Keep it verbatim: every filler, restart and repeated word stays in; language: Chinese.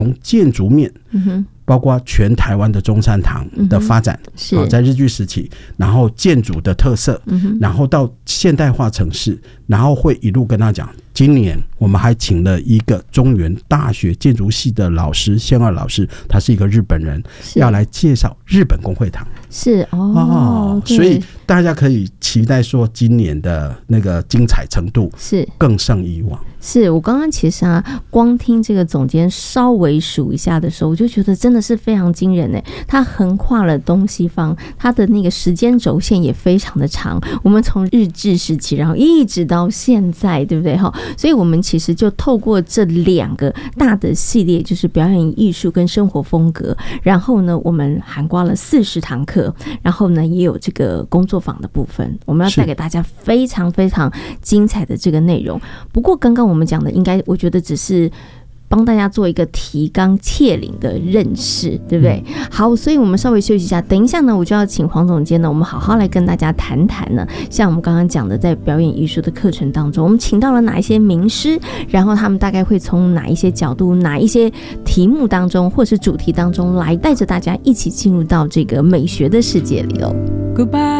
从建筑面，嗯哼，包括全台湾的中山堂的发展，嗯是在日据时期，然后建筑的特色，嗯然后到现代化城市，然后会一路跟他讲。今年我们还请了一个中原大学建筑系的老师，仙二老师，他是一个日本人，要来介绍日本公会堂。 是 哦, 哦所以大家可以期待说，今年的那个精彩程度是更胜以往。 是我刚刚其实啊，光听这个总监稍微数一下的时候，我就觉得真的是非常惊人诶。他横跨了东西方，他的那个时间轴线也非常的长。我们从日治时期，然后一直到现在，对不对？所以我们其实就透过这两个大的系列，就是表演艺术跟生活风格，然后呢，我们涵盖了四十堂课，然后呢，也有这个工作坊的部分，我们要带给大家非常非常精彩的这个内容。不过刚刚我们讲的，应该我觉得只是帮大家做一个提纲挈领的认识，对不对？好，所以我们稍微休息一下，等一下呢，我就要请黄总监呢，我们好好来跟大家谈谈呢，像我们刚刚讲的，在表演艺术的课程当中，我们请到了哪一些名师，然后他们大概会从哪一些角度、哪一些题目当中，或是主题当中来带着大家一起进入到这个美学的世界里哦。Goodbye。